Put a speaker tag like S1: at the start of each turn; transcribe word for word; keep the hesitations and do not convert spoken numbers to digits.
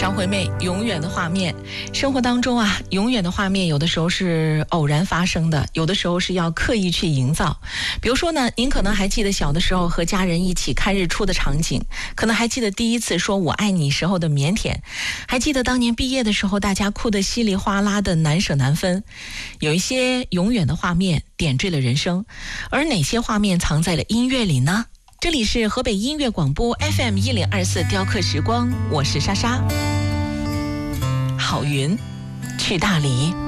S1: 张惠妹，永远的画面。生活当中啊，永远的画面有的时候是偶然发生的，有的时候是要刻意去营造。比如说呢，您可能还记得小的时候和家人一起看日出的场景，可能还记得第一次说我爱你时候的腼腆，还记得当年毕业的时候大家哭得稀里哗啦的难舍难分。有一些永远的画面点缀了人生，而哪些画面藏在了音乐里呢？这里是河北音乐广播 F M 一零二四雕刻时光，我是莎莎。郝云去大理。